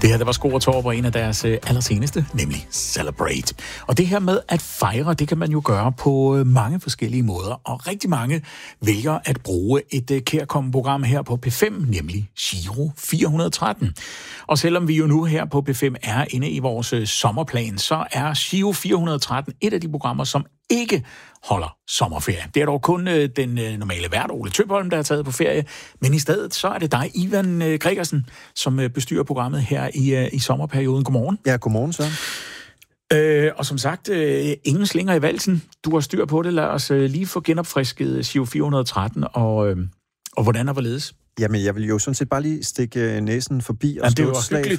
Det her, der var Sko og Torp og en af deres allerseneste, nemlig Celebrate. Og det her med at fejre, det kan man jo gøre på mange forskellige måder. Og rigtig mange vælger at bruge et kærkomment program her på P5, nemlig Giro 413. Og selvom vi jo nu her på P5 er inde i vores sommerplan, så er Giro 413 et af de programmer, som ikke holder sommerferie. Det er dog kun den normale vært, Ole Tøpholm, der er taget på ferie, men i stedet så er det dig, Ivan Gregersen, som bestyrer programmet her i sommerperioden. Godmorgen. Ja, godmorgen, så. Og som sagt, ingen slinger i valsen. Du har styr på det. Lad os lige få genopfrisket Giro 413, og hvordan og hvorledes? Jamen, jeg vil jo sådan set bare lige stikke næsen forbi og slå et slag.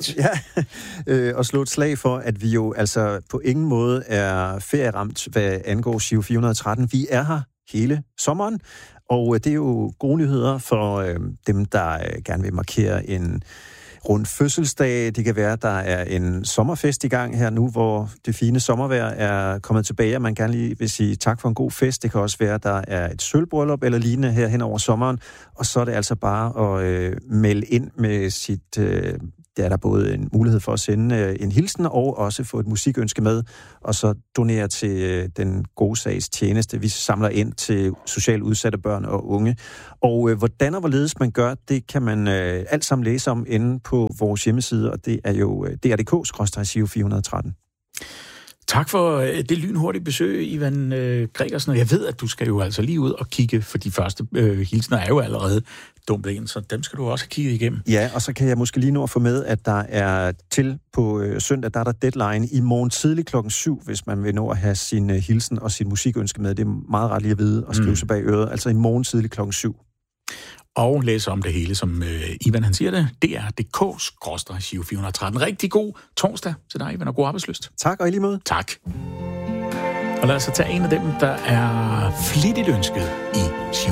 Og slå et slag for, at vi jo altså på ingen måde er ferieramt, hvad angår Giro 413. Vi er her hele sommeren, og det er jo gode nyheder for dem, der gerne vil markere en rund fødselsdag. Det kan være, der er en sommerfest i gang her nu, hvor det fine sommervejr er kommet tilbage, og man gerne lige vil sige tak for en god fest. Det kan også være, der er et sølvbryllup eller lignende her hen over sommeren, og så er det altså bare at melde ind med sit... Der er der både en mulighed for at sende en hilsen og også få et musikønske med, og så donere til den gode sags tjeneste. Vi samler ind til socialt udsatte børn og unge. Og hvordan og hvorledes man gør, det kan man alt sammen læse om inde på vores hjemmeside, og det er jo dr.dk/Giro 413. Tak for det lynhurtige besøg, Ivan Gregersen. Og jeg ved, at du skal jo altså lige ud og kigge, for de første hilsner er jo allerede dumpet ind, så dem skal du også have kigget igennem. Ja, og så kan jeg måske lige nå at få med, at der er til på søndag, der er der deadline i morgen tidlig 7:00, hvis man vil nå at have sin hilsen og sin musikønske med. Det er meget ret lige at vide og skrive sig bag øret. Altså i morgen tidlig 7:00. Og læse om det hele, som Ivan han siger det. dr.dk/Giro 413. Rigtig god torsdag til dig, Ivan, og god arbejdslyst. Tak, og i lige måde. Tak. Og lad os så tage en af dem, der er flittigt ønsket i Giro